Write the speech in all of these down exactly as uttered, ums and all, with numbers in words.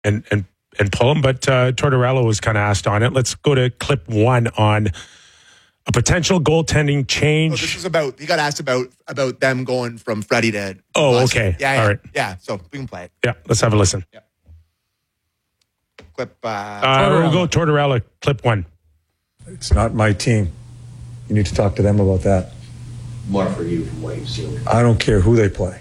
and and and pull him. But uh, Tortorella was kind of asked on it. Let's go to clip one on a potential goaltending change. Oh, this was about, he got asked about about them going from Freddie to... Oh, okay. Yeah, yeah. All right. Yeah, so we can play it. Yeah, let's have a listen. Yeah. Clip... Uh, uh, we'll go Tortorella, clip one. It's not my team. You need to talk to them about that. More for you from what you've seen. I don't care who they play.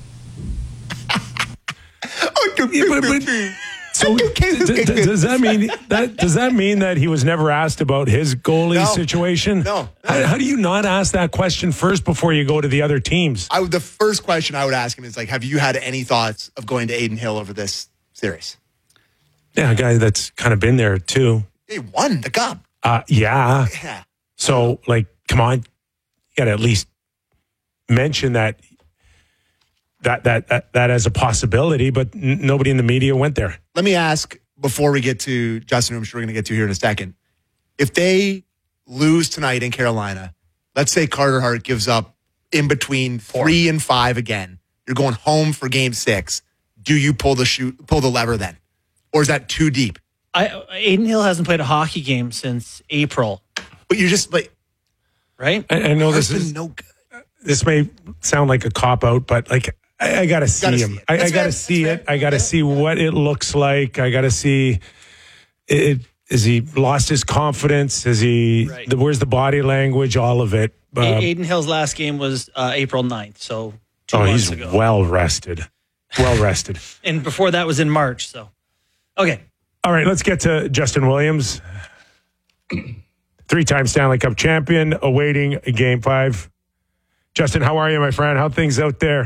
Yeah, but, but, so d- d- does that mean that does that mean that he was never asked about his goalie No. situation? No. How, how do you not ask that question first before you go to the other teams? I would, the first question I would ask him is like, have you had any thoughts of going to Adin Hill over this series? Yeah, a guy that's kind of been there too. He won the cup. Uh, yeah. Yeah. So, like, come on, you got to at least mention that that that that, that as a possibility. But n- nobody in the media went there. Let me ask, before we get to Justin, who I'm sure we're going to get to here in a second, if they lose tonight in Carolina, let's say Carter Hart gives up in between three and five again, you're going home for game six. Do you pull the shoot, pull the lever then? Or is that too deep? I, Adin Hill hasn't played a hockey game since April. But you're just like, right? I, I know this Hart's is been no good. this may sound like a cop out, but like I, I got to see Gotta him. see it. I, I That's got to fair. see That's it. fair. I got to Yeah. see what it looks like. I got to see it. Is he lost his confidence? Is he? Right. The, where's the body language? All of it. A- Uh, Adin Hill's last game was uh, April ninth, so two oh, months he's ago. well rested. Well rested. And before that was in March, so. Okay. All right, let's get to Justin Williams, three-time Stanley Cup champion, awaiting Game Five. Justin, how are you, my friend? How are things out there?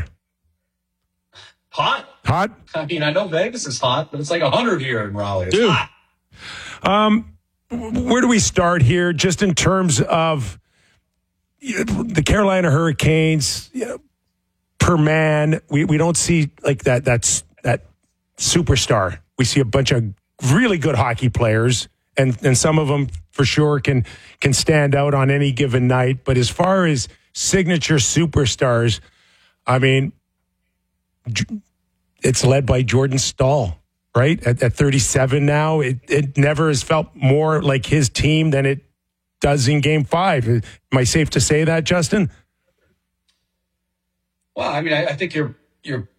Hot? Hot? I mean, I know Vegas is hot, but it's like one hundred here in Raleigh. It's Dude. hot. Um, where do we start here? Just in terms of you know, the Carolina Hurricanes, you know, per man, we, we don't see like that. That's that superstar. We see a bunch of really good hockey players, and and some of them for sure can can stand out on any given night. But as far as signature superstars, I mean, it's led by Jordan Staal. Right? At, at thirty-seven now, it, it never has felt more like his team than it does in Game Five. Am I safe to say that, Justin? Well, I mean, I, I think you're you're.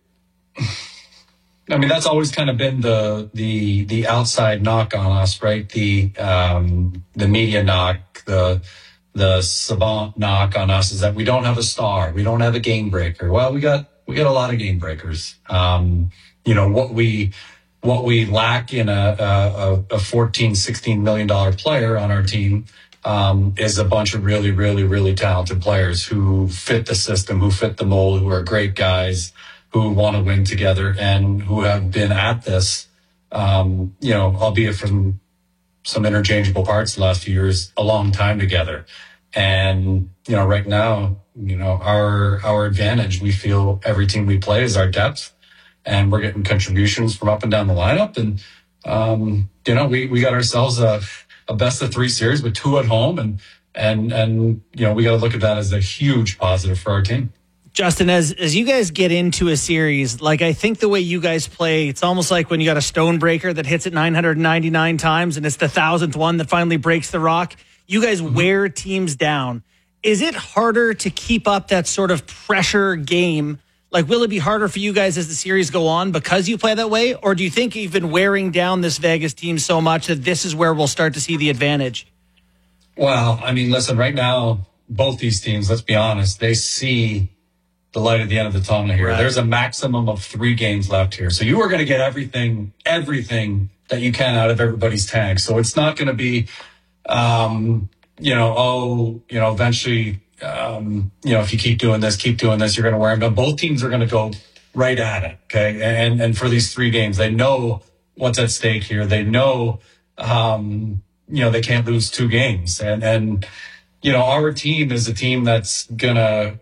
I mean, that's always kind of been the the the outside knock on us, right? The um, the media knock, the the savant knock on us is that we don't have a star, we don't have a game breaker. Well, we got we got a lot of game breakers. Um, you know what we. What we lack in a, a, a fourteen, sixteen million dollar player on our team um, is a bunch of really, really, really talented players who fit the system, who fit the mold, who are great guys, who want to win together and who have been at this, um, you know, albeit from some interchangeable parts the last few years, a long time together. And, you know, right now, you know, our, our advantage, we feel every team we play is our depth. And we're getting contributions from up and down the lineup. And, um, you know, we, we got ourselves a, a best of three series with two at home. And, and, and, you know, we got to look at that as a huge positive for our team. Justin, as as you guys get into a series, like I think the way you guys play, it's almost like when you got a stone breaker that hits it nine hundred ninety-nine times and it's the thousandth one that finally breaks the rock. You guys mm-hmm. wear teams down. Is it harder to keep up that sort of pressure game? Like, will it be harder for you guys as the series go on because you play that way? Or do you think you've been wearing down this Vegas team so much that this is where we'll start to see the advantage? Well, I mean, listen, right now, both these teams, let's be honest, they see the light at the end of the tunnel here. Right. There's a maximum of three games left here. So you are going to get everything, everything that you can out of everybody's tank. So it's not going to be, um, you know, oh, you know, eventually... Um, you know, if you keep doing this, keep doing this, you're going to wear them down. Both teams are going to go right at it. Okay. And, and for these three games, they know what's at stake here. They know, um, you know, they can't lose two games. And, and, you know, our team is a team that's going to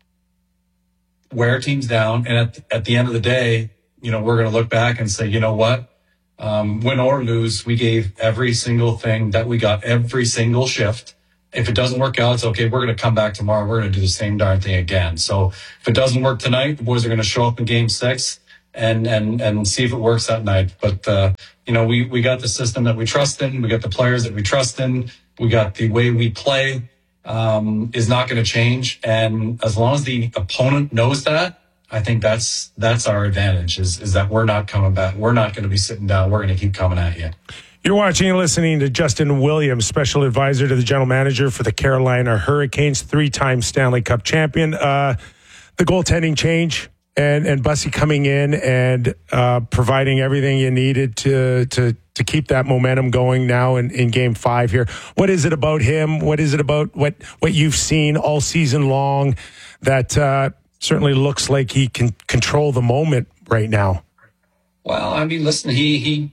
wear teams down. And at, at the end of the day, you know, we're going to look back and say, you know what, um, win or lose, we gave every single thing that we got every single shift. If it doesn't work out, it's okay. We're going to come back tomorrow. We're going to do the same darn thing again. So if it doesn't work tonight, the boys are going to show up in game six and and and see if it works that night. But uh, you know, we we got the system that we trust in. We got the players that we trust in. We got the way we play um, is not going to change. And as long as the opponent knows that, I think that's that's our advantage. Is is that we're not coming back. We're not going to be sitting down. We're going to keep coming at you. You're watching and listening to Justin Williams, special advisor to the general manager for the Carolina Hurricanes, three-time Stanley Cup champion. Uh, the goaltending change and and Bussy coming in and uh, providing everything you needed to to to keep that momentum going now in, in Game Five here. What is it about him? What is it about what what you've seen all season long that uh, certainly looks like he can control the moment right now? Well, I mean, listen, he he.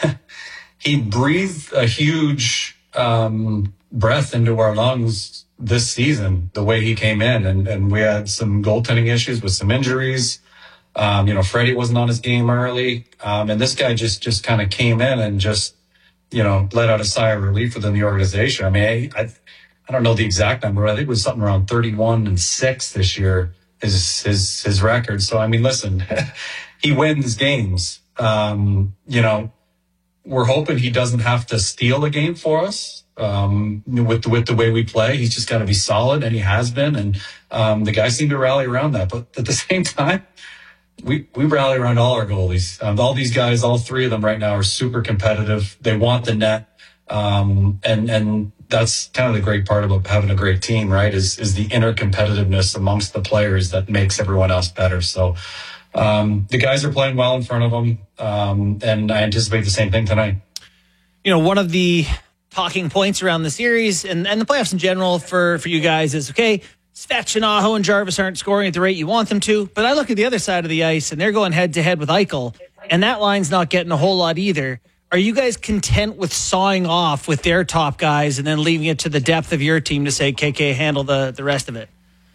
He breathed a huge um, breath into our lungs this season, the way he came in. And, and we had some goaltending issues with some injuries. Um, you know, Freddie wasn't on his game early. Um, and this guy just, just kind of came in and just, you know, let out a sigh of relief within the organization. I mean, I, I, I don't know the exact number. I think it was something around thirty-one and six this year, his, his, his record. So, I mean, listen, he wins games. Um, you know, we're hoping he doesn't have to steal a game for us um, with the, with the way we play. He's just got to be solid, and he has been. And um, the guys seem to rally around that. But at the same time, we we rally around all our goalies. Um, all these guys, all three of them right now, are super competitive. They want the net, um, and and that's kind of the great part about having a great team, right? Is is the inner competitiveness amongst the players that makes everyone else better. So. Um, the guys are playing well in front of them, um, and I anticipate the same thing tonight. You know, one of the talking points around the series and, and the playoffs in general for, for you guys is, okay, Svetch and Aho and Jarvis aren't scoring at the rate you want them to, but I look at the other side of the ice, and they're going head-to-head with Eichel, and that line's not getting a whole lot either. Are you guys content with sawing off with their top guys and then leaving it to the depth of your team to say, K K, handle the, the rest of it?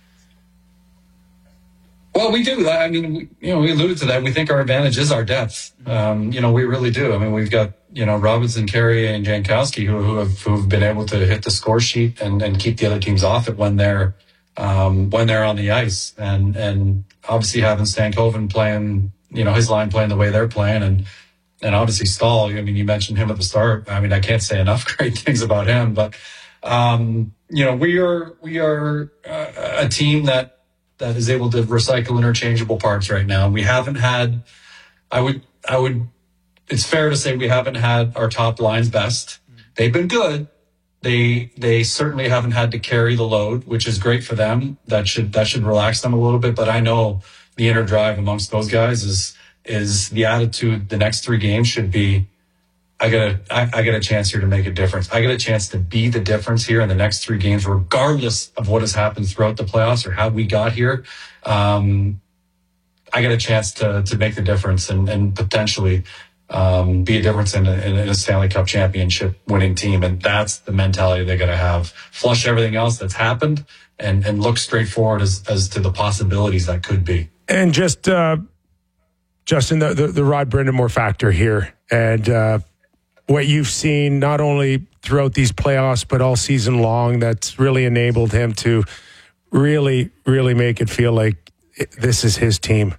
Well, we do. I mean, we, you know, we alluded to that. We think our advantage is our depth. Um, you know, we really do. I mean, we've got, you know, Robinson, Carey, and Jankowski who, who have who've been able to hit the score sheet and, and keep the other teams off it when they're um, when they're on the ice. And and obviously having Stankoven playing, you know, his line playing the way they're playing, and and obviously Stahl. I mean, you mentioned him at the start. I mean, I can't say enough great things about him. But um, you know, we are we are uh, a team that. that is able to recycle interchangeable parts right now. We haven't had, I would, I would, it's fair to say we haven't had our top line's best. They've been good. They, they certainly haven't had to carry the load, which is great for them. That should, that should relax them a little bit. But I know the inner drive amongst those guys is, is the attitude. The next three games should be, I got a, I, I get a chance here to make a difference. I get a chance to be the difference here in the next three games, regardless of what has happened throughout the playoffs or how we got here. Um, I get a chance to to make the difference and, and potentially um, be a difference in a, in a Stanley Cup championship winning team. And that's the mentality they got to have. Flush everything else that's happened and, and look straight forward as, as to the possibilities that could be. And just, uh, Justin, the, the, the Rod Brind'Amour factor here. And, uh, what you've seen not only throughout these playoffs, but all season long, that's really enabled him to really, really make it feel like this is his team.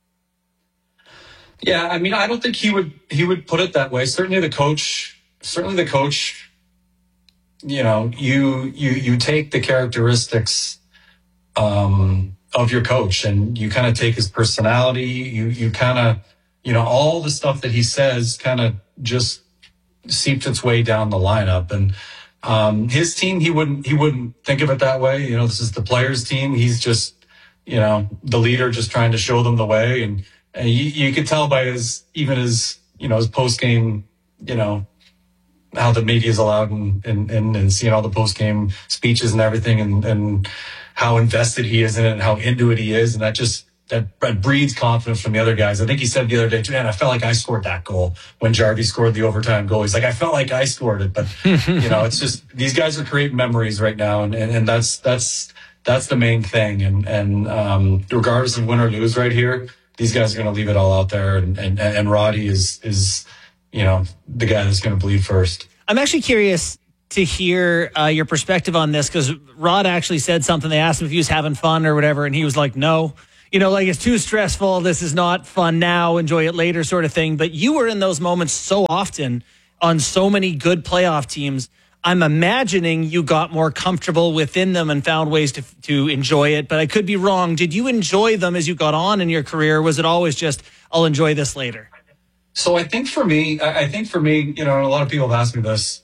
Yeah, I mean, I don't think he would he would put it that way. Certainly the coach, certainly the coach, you know, you you you take the characteristics um, of your coach and you kind of take his personality, you you kind of, you know, all the stuff that he says kind of just seeped its way down the lineup. And um, his team, he wouldn't he wouldn't think of it that way. You know, this is the players' team. He's just, you know, the leader just trying to show them the way. And, and you, you could tell by his, even his, you know, his post-game, you know, how the media is allowed and, and, and, and seeing all the post-game speeches and everything and, and how invested he is in it and how into it he is. And that just, That, that breeds confidence from the other guys. I think he said the other day, man, I felt like I scored that goal when Jarvie scored the overtime goal. He's like, I felt like I scored it. But, you know, it's just these guys are creating memories right now. And, and, and that's that's that's the main thing. And, and um, regardless of win or lose right here, these guys are going to leave it all out there. And, and, and Roddy is, is, you know, the guy that's going to bleed first. I'm actually curious to hear uh, your perspective on this because Rod actually said something. They asked him if he was having fun or whatever, and he was like, no. you know, like it's too stressful. This is not fun now. Enjoy it later sort of thing. But you were in those moments so often on so many good playoff teams. I'm imagining you got more comfortable within them and found ways to to enjoy it. But I could be wrong. Did you enjoy them as you got on in your career? Was it always just, I'll enjoy this later? So I think for me, I I think for me, you know, a lot of people have asked me this.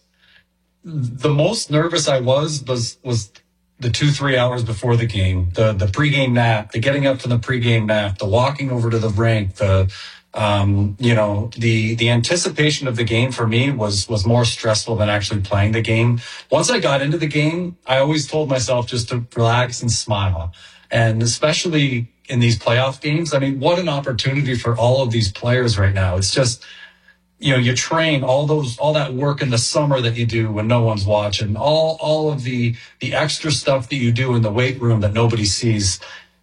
The most nervous I was was was the two, three hours before the game, the the pregame nap, the getting up from the pregame nap, the walking over to the rink, the um, you know, the the anticipation of the game for me was was more stressful than actually playing the game. Once I got into the game, I always told myself just to relax and smile. And especially in these playoff games, I mean, what an opportunity for all of these players right now. It's just, you know, you train all those, all that work in the summer that you do when no one's watching, all, all of the, the extra stuff that you do in the weight room that nobody sees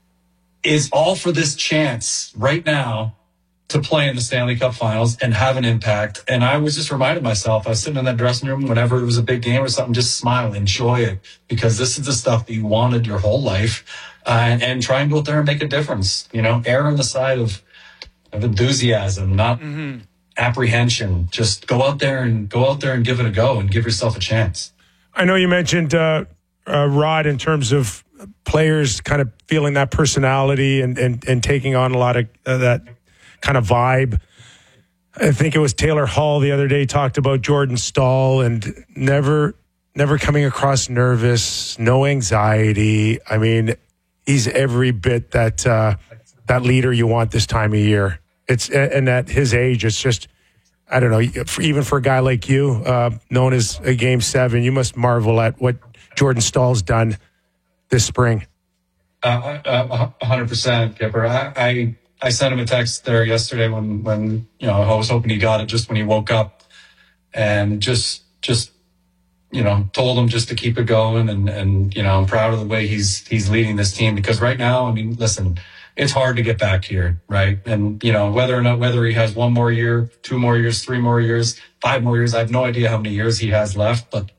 is all for this chance right now to play in the Stanley Cup Finals and have an impact. And I was just reminded myself, I was sitting in that dressing room whenever it was a big game or something, just smile, enjoy it, because this is the stuff that you wanted your whole life, uh, and, and try and go out there and make a difference. You know, err on the side of, of enthusiasm, not mm-hmm. apprehension. Just go out there and go out there and give it a go and give yourself a chance. I know you mentioned uh, uh, Rod in terms of players kind of feeling that personality and, and, and taking on a lot of uh, that kind of vibe. I think it was Taylor Hall the other day talked about Jordan Staal and never, never coming across nervous, no anxiety. I mean, he's every bit that uh, that leader you want this time of year. It's and at his age, it's just, I don't know. For, even for a guy like you, uh, known as a Game Seven, you must marvel at what Jordan Staal's done this spring. Uh, uh, one hundred percent, Kipper. I, I I sent him a text there yesterday when, when, you know, I was hoping he got it just when he woke up, and just, just, you know, told him just to keep it going. And, and, you know, I'm proud of the way he's, he's leading this team, because right now, I mean, listen, it's hard to get back here. Right. And, you know, whether or not, whether he has one more year, two more years, three more years, five more years, I have no idea how many years he has left, but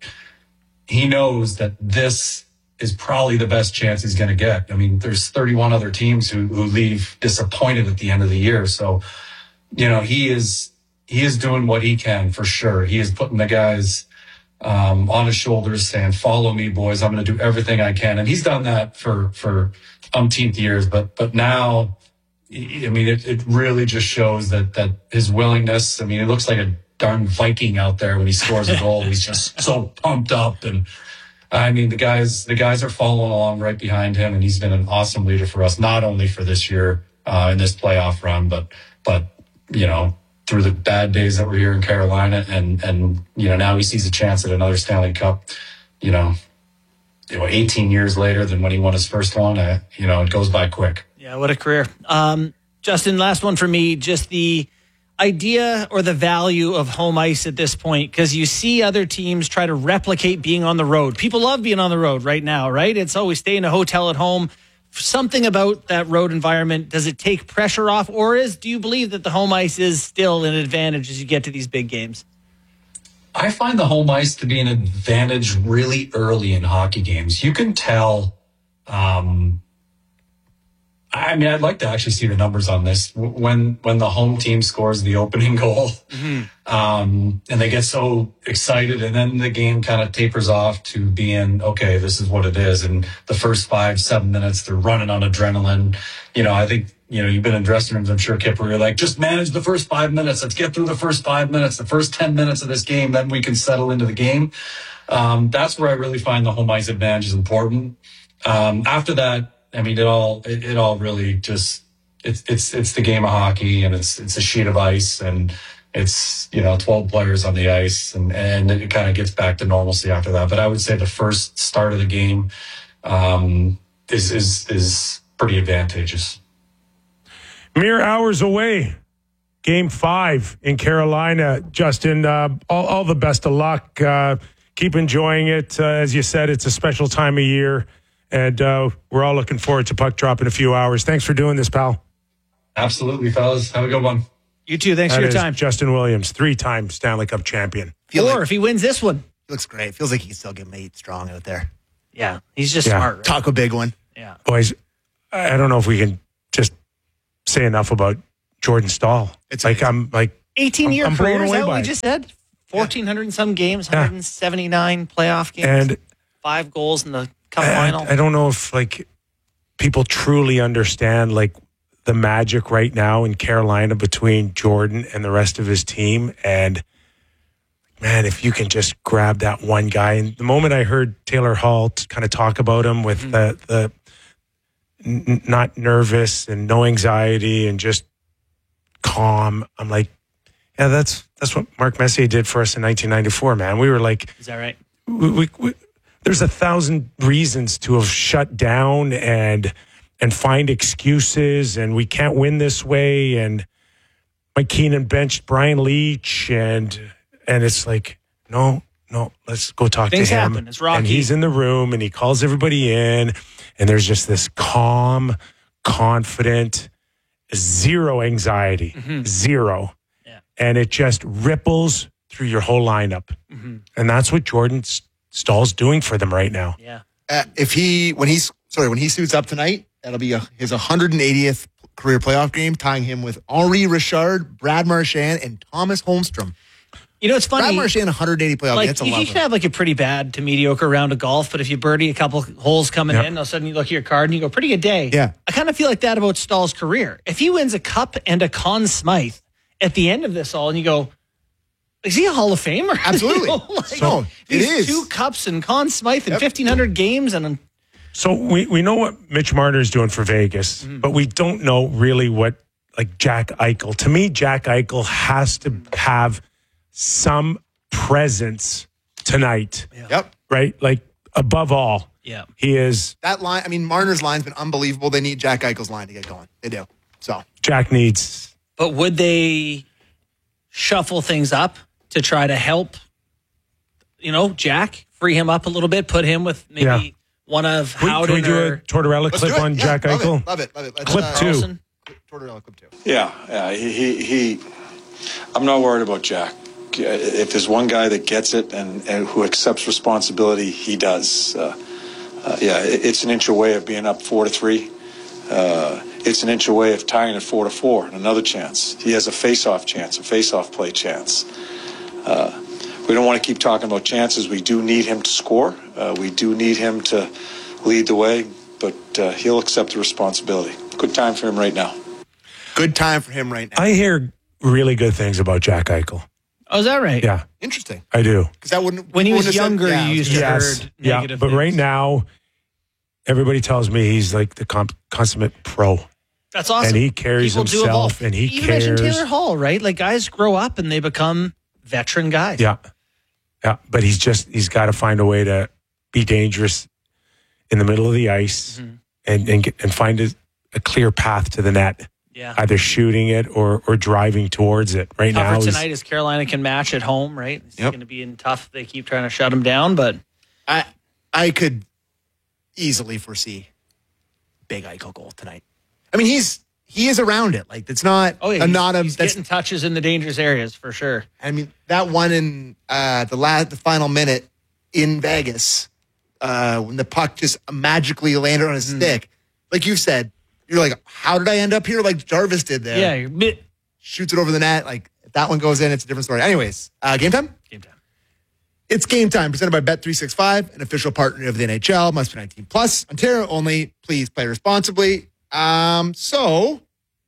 he knows that this is probably the best chance he's going to get. I mean, there's thirty-one other teams who, who leave disappointed at the end of the year. So, you know, he is, he is doing what he can for sure. He is putting the guys um, on his shoulders saying, follow me, boys. I'm going to do everything I can. And he's done that for, for umpteenth years. But, but now, I mean, it, it really just shows that, that his willingness, I mean, it looks like a darn Viking out there when he scores a goal. He's just so pumped up. And, I mean, the guys, the guys are following along right behind him, and he's been an awesome leader for us, not only for this year uh, in this playoff run, but, but, you know, through the bad days that were here in Carolina, and, and, you know, now he sees a chance at another Stanley Cup, you know, you know, eighteen years later than when he won his first one. Uh, you know, it goes by quick. Yeah. What a career. Um, Justin, last one for me, just the idea or the value of home ice at this point, because you see other teams try to replicate being on the road. People love being on the road right now, right? It's always stay in a hotel at home. Something about that road environment, does it take pressure off, or is do you believe that the home ice is still an advantage as you get to these big games? I find the home ice to be an advantage really early in hockey games. You can tell. Um, I mean, I'd like to actually see the numbers on this. When when the home team scores the opening goal, mm-hmm. um, and they get so excited, and then the game kind of tapers off to being, okay, this is what it is. And the first five, seven minutes, they're running on adrenaline. You know, I think, you know, you've been in dressing rooms, I'm sure, Kip, where you're like, just manage the first five minutes. Let's get through the first five minutes, the first ten minutes of this game, then we can settle into the game. Um, that's where I really find the home ice advantage is important. Um, after that, I mean, it all, it, it all really just, it's, it's, it's the game of hockey, and it's, it's a sheet of ice, and it's, you know, twelve players on the ice, and, and it kind of gets back to normalcy after that. But I would say the first start of the game, um, is, is, is pretty advantageous. Mere hours away. Game five in Carolina. Justin, uh, all, all the best of luck. Uh, keep enjoying it. Uh, as you said, it's a special time of year. And uh, we're all looking forward to puck drop in a few hours. Thanks for doing this, pal. Absolutely, fellas. Have a good one. You too. Thanks that for your is time. Justin Williams, three-time Stanley Cup champion. Feel or like, if he wins this one. he looks great. Feels like he can still get made strong out there. Yeah, he's just Yeah. smart. Right? Talk a big one. Yeah. Boys, I don't know if we can just say enough about Jordan Staal. It's like amazing. I'm like eighteen-year I'm, I'm blown career, is away that what by we it. just said? fourteen hundred and some games, Yeah. one hundred seventy-nine playoff games, And five goals in the cup I, final. I, I don't know if like people truly understand like the magic right now in Carolina between Jordan and the rest of his team. And man, if you can just grab that one guy. And the moment I heard Taylor Hall t- kind of talk about him with Mm-hmm. the the n- not nervous and no anxiety and just calm, I'm like, yeah, that's that's what Mark Messier did for us in nineteen ninety-four, man. We were like, Is that right? we, we, we, there's a thousand reasons to have shut down and and find excuses, and we can't win this way. And Mike Keenan benched Brian Leach, and and it's like, no, no, let's go talk Things to him. happen. It's Rocky. And he's in the room, and he calls everybody in, and there's just this calm, confident, zero anxiety, zero, Yeah. and it just ripples through your whole lineup, and that's what Jordan Stahl's doing for them right now. Yeah. Uh, if he when he's sorry when he suits up tonight, that'll be a, his one hundred eightieth career playoff game, tying him with Henri Richard, Brad Marchand, and Thomas Holmstrom. You know, it's Brad funny. Marchand, one hundred eighty playoff Like, games. That's a you lot. should have like a pretty bad to mediocre round of golf, but if you birdie a couple holes coming Yep. in, all of a sudden you look at your card and you go, pretty good day. Yeah. I kind of feel like that about Stahl's career. If he wins a cup and a Conn Smythe at the end of this all, and you go, is he a Hall of Famer? Absolutely. You know, like, No, it these is. two cups and Conn Smythe and Yep. fifteen hundred games and So we, we know what Mitch Marner is doing for Vegas, but we don't know really what like Jack Eichel. To me, Jack Eichel has to have some presence tonight, Yep. right? Like above all, yeah. he is. That line, I mean, Marner's line's been unbelievable. They need Jack Eichel's line to get going. They do. So Jack needs. But would they shuffle things up to try to help, you know, Jack, free him up a little bit, put him with maybe Yeah. one of Can we, Howden can we do or a Tortorella let's clip do it. on Yeah, Jack love Eichel? It, love it. Love it. Let's, Clip uh, two. Carlson? Tortorella clip two. Yeah, yeah. He, he, he I'm not worried about Jack. If there's one guy that gets it and, and who accepts responsibility, he does. Uh, uh, yeah, it, it's an inch away of being up four to three. Uh, it's an inch away of tying at four to four. And another chance. He has a face-off chance, a face-off play chance. Uh, we don't want to keep talking about chances. We do need him to score. Uh, we do need him to lead the way, but uh, he'll accept the responsibility. Good time for him right now. Good time for him right now. I hear really good things about Jack Eichel. Oh, is that right? Yeah, Interesting. I do. Because that wouldn't When he was wouldn't have said- younger, yeah, I you was used gonna to say- Yes, heard yeah. negative But right things. now, everybody tells me he's like the comp- consummate pro. That's awesome. And he carries People do himself, evolve. and he you mentioned cares. Taylor Hall, right? Like guys grow up and they become veteran guys. Yeah. Yeah. But he's just, he's got to find a way to be dangerous in the middle of the ice Mm-hmm. and, and, get, and find a, a clear path to the net, Yeah. either shooting it or, or driving towards it. Right now, Tougher he's- tonight as Carolina can match at home, right? It's Yep. going to be in tough. They keep trying to shut him down, but I I could easily foresee big Eichel goal tonight. I mean, he's he is around it. Like it's not oh yeah, a, he's, not a he's that's getting touches in the dangerous areas for sure. I mean, that one in uh, the last, the final minute in Vegas, uh, when the puck just magically landed on his stick, like you said, you're like, how did I end up here? Like Jarvis did there. Yeah, you're bit Shoots it over the net. Like if that one goes in, it's a different story. Anyways, uh, game time. game time. It's game time, presented by Bet three sixty-five, an official partner of the N H L. Must be nineteen plus. Ontario only. Please play responsibly. Um, so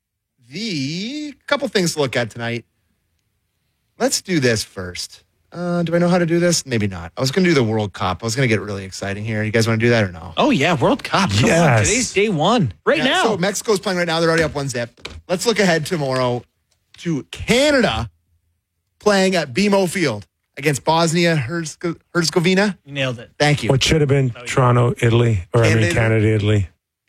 the couple things to look at tonight. Let's do this first. Uh, do I know how to do this? Maybe not. I was going to do the World Cup. I was going to get really exciting here. You guys want to do that or no? Oh yeah, World Cup. Come on, Yes. today's day one. Right Yeah, now. So Mexico's playing right now. They're already up one zip. Let's look ahead tomorrow to Canada playing at B M O Field against Bosnia Herzegovina. Herzegovina. you nailed it. Thank you. what should have been Toronto, Italy, or I Canada, mean, Canada, Italy.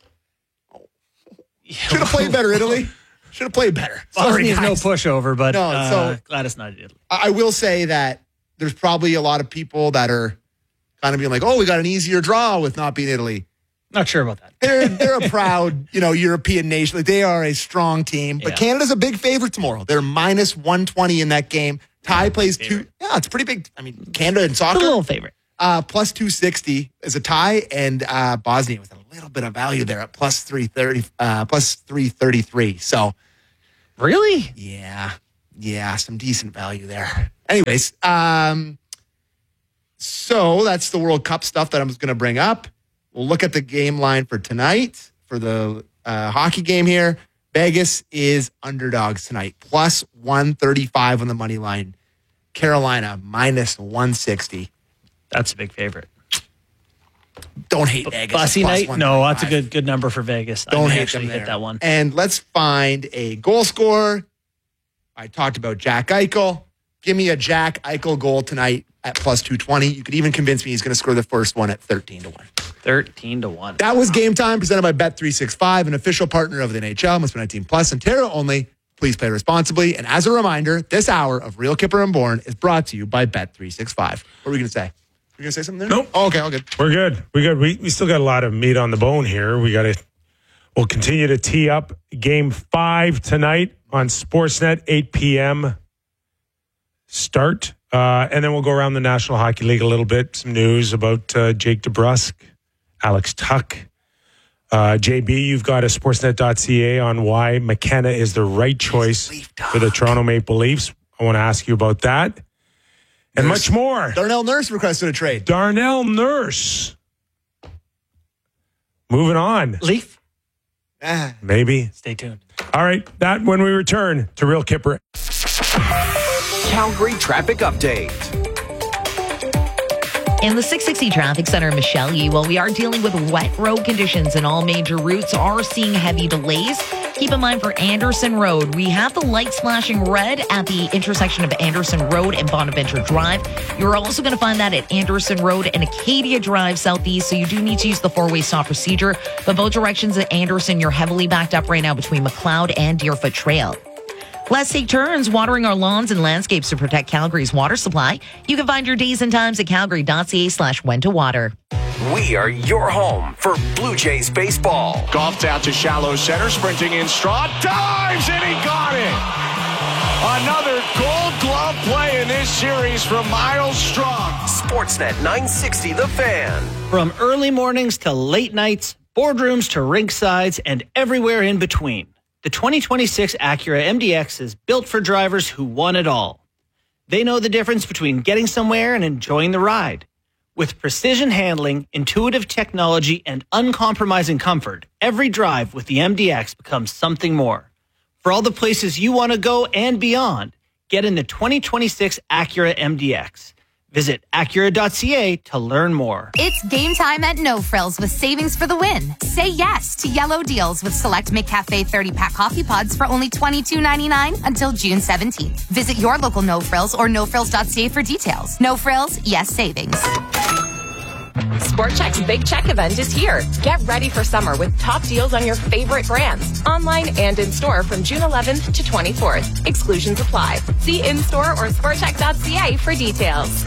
Should have played better, Italy. Should have played better. Sorry, Bosnia's no guys. pushover, but No, uh, so- glad it's not Italy. I I will say that there's probably a lot of people that are kind of being like, "Oh, we got an easier draw with not being Italy." Not sure about that. They're they're a proud, you know, European nation. Like they are a strong team. But Yeah. Canada's a big favorite tomorrow. They're minus one twenty in that game. Ty plays two. favorite. Yeah, it's pretty big. I mean, Canada in A soccer. little favorite. uh, plus two sixty is a tie, and uh, Bosnia with a little bit of value there at plus three thirty, uh, plus three thirty-three. So, really? Yeah. Yeah, some decent value there. Anyways, um, so that's the World Cup stuff that I'm going to bring up. We'll look at the game line for tonight for the uh, hockey game here. Vegas is underdogs tonight, plus one thirty-five on the money line. Carolina, minus one sixty. That's a big favorite. Don't hate Vegas. Bussy night? No, that's a good good number for Vegas. Don't I may hate actually them there. hit that one. And let's find a goal scorer. I talked about Jack Eichel. Give me a Jack Eichel goal tonight at plus two twenty. You could even convince me he's going to score the first one at thirteen to one. thirteen to one. That was Game Time, presented by Bet three sixty-five, an official partner of the N H L. Must be nineteen plus. Ontario only. Please play responsibly. And as a reminder, this hour of Real Kipper and Bourne is brought to you by Bet three sixty-five. What were we going to say? Were you going to say something there? Nope. Oh, okay, all good. We're good. We're good. We, we still got a lot of meat on the bone here. We got to, we'll continue to tee up game five tonight on Sportsnet, eight p.m. start. Uh, and then we'll go around the National Hockey League a little bit. Some news about uh, Jake DeBrusk, Alex Tuck. Uh, J B, you've got a sportsnet dot c a on why McKenna is the right choice for the Toronto Maple Leafs. I want to ask you about that. And Nurse. much more. Darnell Nurse requested a trade. Darnell Nurse. Moving on. Leaf? Ah. Maybe. Stay tuned. All right. That when we return to Real Kipper. Calgary traffic update. In the six sixty Traffic Center, Michelle Yee, while we are dealing with wet road conditions and all major routes are seeing heavy delays, keep in mind for Anderson Road, we have the lights flashing red at the intersection of Anderson Road and Bonaventure Drive. You're also going to find that at Anderson Road and Acadia Drive Southeast, so you do need to use the four-way stop procedure. But both directions at Anderson, you're heavily backed up right now between McLeod and Deerfoot Trail. Let's take turns watering our lawns and landscapes to protect Calgary's water supply. You can find your days and times at calgary.ca slash when to water. We are your home for Blue Jays baseball. Golfed out to shallow center, sprinting in Straw, dives, and he got it. Another Gold Glove play in this series from Miles Strong. Sportsnet nine sixty, The Fan. From early mornings to late nights, boardrooms to rink sides, and everywhere in between, the twenty twenty-six Acura M D X is built for drivers who want it all. They know the difference between getting somewhere and enjoying the ride. With precision handling, intuitive technology, and uncompromising comfort, every drive with the M D X becomes something more. For all the places you want to go and beyond, get in the twenty twenty-six Acura M D X. Visit Acura dot c a to learn more. It's game time at No Frills with savings for the win. Say yes to yellow deals with select McCafe thirty-pack coffee pods for only twenty-two ninety-nine until June seventeenth. Visit your local No Frills or no frills dot c a for details. No Frills, yes savings. Sport Chek's Big Check event is here. Get ready for summer with top deals on your favorite brands, online and in store from June eleventh to twenty-fourth. Exclusions apply. See in-store or sport chek dot c a for details.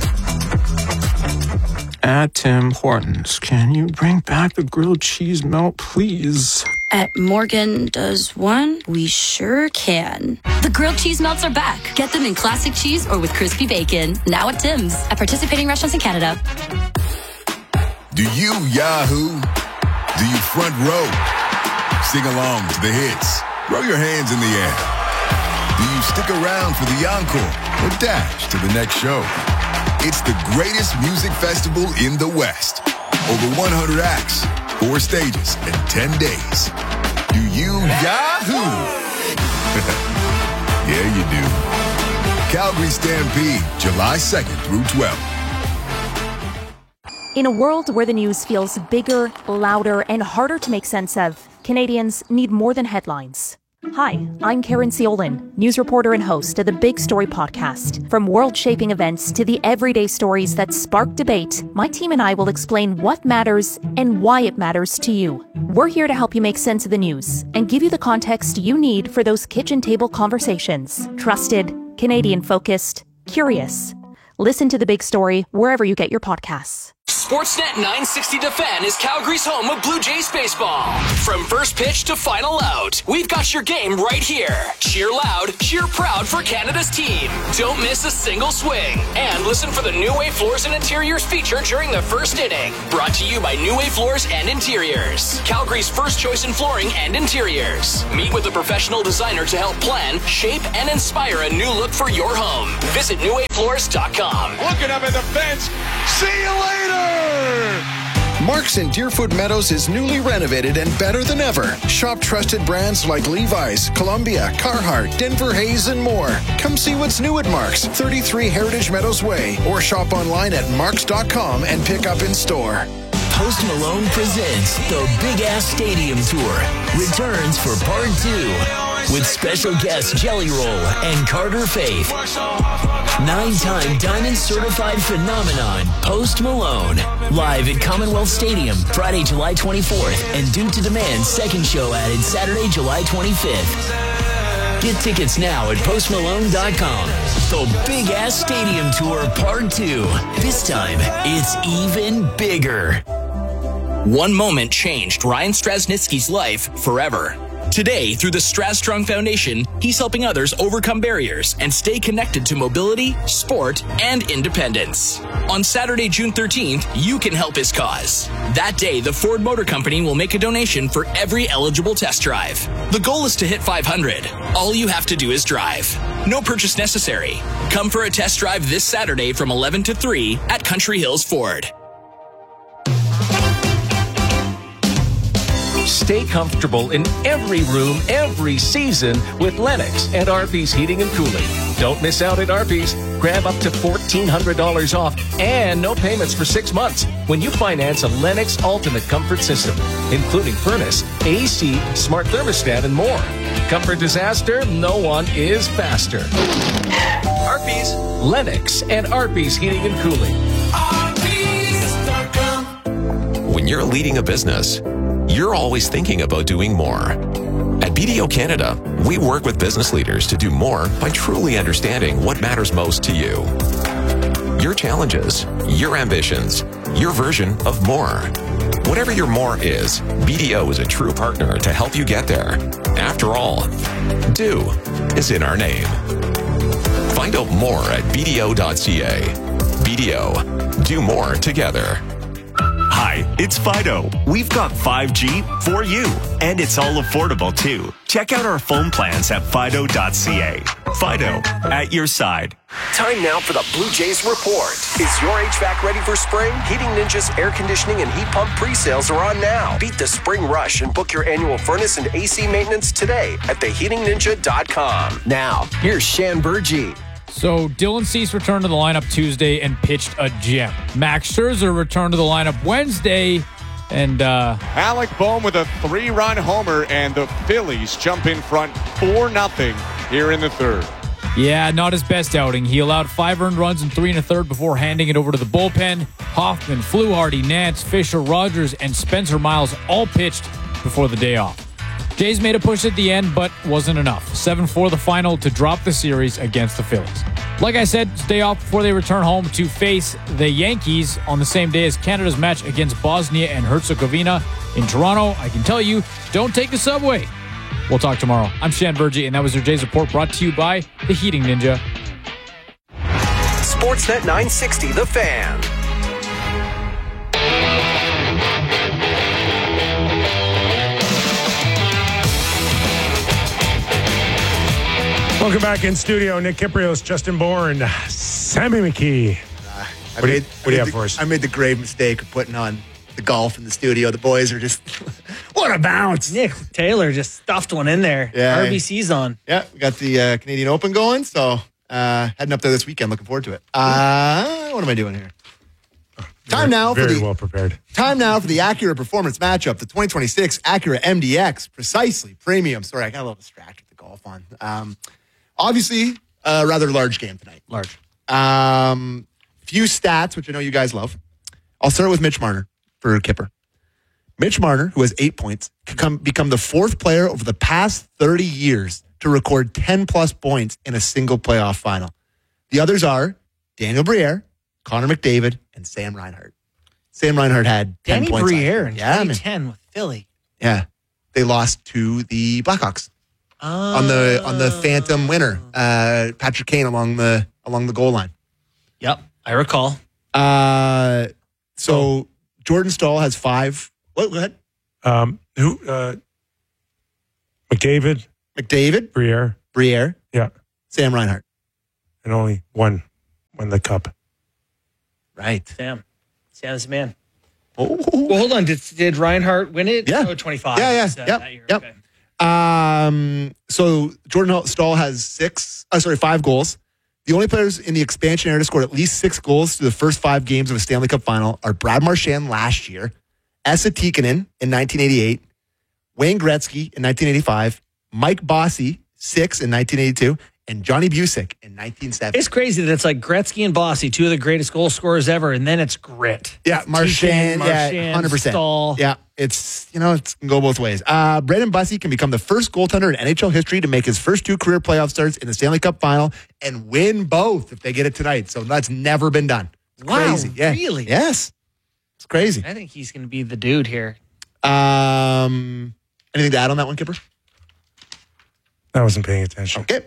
At Tim Hortons, can you bring back the grilled cheese melt, please? At Morgan Does One, we sure can. The grilled cheese melts are back. Get them in classic cheese or with crispy bacon. Now at Tim's. At participating restaurants in Canada. Do you Yahoo? Do you front row? Sing along to the hits. Throw your hands in the air. Do you stick around for the encore or dash to the next show? It's the greatest music festival in the West. Over one hundred acts, four stages, and ten days. Do you Yahoo? Yeah, you do. Calgary Stampede, July second through twelfth. In a world where the news feels bigger, louder, and harder to make sense of, Canadians need more than headlines. Hi, I'm Karen Ciolin, news reporter and host of the Big Story podcast. From world-shaping events to the everyday stories that spark debate, my team and I will explain what matters and why it matters to you. We're here to help you make sense of the news and give you the context you need for those kitchen table conversations. Trusted, Canadian-focused, curious. Listen to The Big Story wherever you get your podcasts. Sportsnet nine sixty The Fan is Calgary's home of Blue Jays baseball. From first pitch to final out, we've got your game right here. Cheer loud, cheer proud for Canada's team. Don't miss a single swing. And listen for the New Way Floors and Interiors feature during the first inning. Brought to you by New Way Floors and Interiors, Calgary's first choice in flooring and interiors. Meet with a professional designer to help plan, shape, and inspire a new look for your home. Visit new way floors dot com. Looking up at the fence. See you later! Mark's in Deerfoot Meadows is newly renovated and better than ever. Shop trusted brands like Levi's, Columbia, Carhartt, Denver Hayes, and more. Come see what's new at Mark's, thirty-three Heritage Meadows Way, or shop online at marks dot com and pick up in store. Post Malone presents the Big Ass Stadium Tour. Returns for part two with special guests Jelly Roll and Carter Faith. Nine-time Diamond Certified Phenomenon, Post Malone. Live at Commonwealth Stadium, Friday, July twenty-fourth. And due to demand, second show added Saturday, July twenty-fifth. Get tickets now at post malone dot com. The Big Ass Stadium Tour Part two. This time, it's even bigger. One moment changed Ryan Strasnitsky's life forever. Today, through the Strasstrong Foundation, he's helping others overcome barriers and stay connected to mobility, sport, and independence. On Saturday, June thirteenth, you can help his cause. That day, the Ford Motor Company will make a donation for every eligible test drive. The goal is to hit five hundred. All you have to do is drive. No purchase necessary. Come for a test drive this Saturday from eleven to three at Country Hills Ford. Stay comfortable in every room, every season with Lennox and Arby's Heating and Cooling. Don't miss out at Arby's. Grab up to fourteen hundred dollars off and no payments for six months when you finance a Lennox Ultimate Comfort System, including furnace, A C, smart thermostat, and more. Comfort disaster, no one is faster. Arby's, Lennox, and Arby's Heating and Cooling. Arby's dot com. When you're leading a business, you're always thinking about doing more. At B D O Canada, we work with business leaders to do more by truly understanding what matters most to you. Your challenges, your ambitions, your version of more. Whatever your more is, B D O is a true partner to help you get there. After all, do is in our name. Find out more at b d o dot c a. B D O, do more together. Hi, it's Fido. We've got five G for you, and it's all affordable too. Check out our phone plans at fido dot c a. Fido, at your side. Time now for the Blue Jays Report. Is your H V A C ready for spring? Heating Ninja's air conditioning and heat pump pre-sales are on now. Beat the spring rush and book your annual furnace and A C maintenance today at the heating ninja dot com. Now, here's Shan Burgee. So Dylan Cease returned to the lineup Tuesday and pitched a gem. Max Scherzer returned to the lineup Wednesday, and uh, Alec Bohm with a three-run homer, and the Phillies jump in front four nothing here in the third. Yeah, not his best outing. He allowed five earned runs and three and a third before handing it over to the bullpen. Hoffman, Fluharty, Nance, Fisher, Rogers, and Spencer Miles all pitched before the day off. Jays made a push at the end, but wasn't enough. seven four the final to drop the series against the Phillies. Like I said, stay off before they return home to face the Yankees on the same day as Canada's match against Bosnia and Herzegovina in Toronto. I can tell you, don't take the subway. We'll talk tomorrow. I'm Shan Burgee, and that was your Jays Report brought to you by the Heating Ninja. Sportsnet nine sixty, The Fan. Welcome back in studio. Nick Kiprios, Justin Bourne, Sammy McKee. Uh, what do you, what do you have the, for us? I made the grave mistake of putting on the golf in the studio. The boys are just, what a bounce. Nick Taylor just stuffed one in there. Yeah. R B C's on. Yeah, we got the uh, Canadian Open going, so uh, heading up there this weekend. Looking forward to it. Uh, what am I doing here? Time now Very for the well prepared. Time now for the Acura Performance Matchup, the twenty twenty-six Acura M D X, precisely premium. Sorry, I got a little distracted with the golf on. Um, Obviously, a rather large game tonight. Large. Um, few stats, which I know you guys love. I'll start with Mitch Marner for Kipper. Mitch Marner, who has eight points, could come, become the fourth player over the past thirty years to record ten-plus points in a single playoff final. The others are Daniel Briere, Connor McDavid, and Sam Reinhart. Sam Reinhart had ten Danny points. Briere in yeah, twenty man. ten with Philly. Yeah. They lost to the Blackhawks on the on the Phantom winner, uh, Patrick Kane along the along the goal line. Yep, I recall. Uh, so Jordan Stahl has five. What? Go ahead. Um, who? Uh, McDavid, McDavid, Briere, Briere, yeah, Sam Reinhart, and only one won the cup. Right. Sam. Sam's the man. Oh. Well, hold on. Did, did Reinhart win it? Yeah. Oh, twenty-five. Yeah, yeah, Was that- yep, that year? yep. Okay. Um, so Jordan Stahl has six, oh, sorry, five goals. The only players in the expansion era to score at least six goals through the first five games of a Stanley Cup final are Brad Marchand last year, Esa Tikkanen in nineteen eighty-eight, Wayne Gretzky in nineteen eighty-five, Mike Bossy, six in nineteen eighty-two, and Johnny Busick in nineteen seventy. It's crazy that it's like Gretzky and Bossy, two of the greatest goal scorers ever, and then it's grit. Yeah, Marchand, Marchand, yeah, one hundred percent. Stahl. Yeah, it's, you know, it can go both ways. Uh, Brendan Bussy can become the first goaltender in N H L history to make his first two career playoff starts in the Stanley Cup final and win both if they get it tonight. So that's never been done. It's Wow, crazy. Yeah. really? Yes. It's crazy. I think he's going to be the dude here. Um, anything to add on that one, Kipper? I wasn't paying attention. Okay.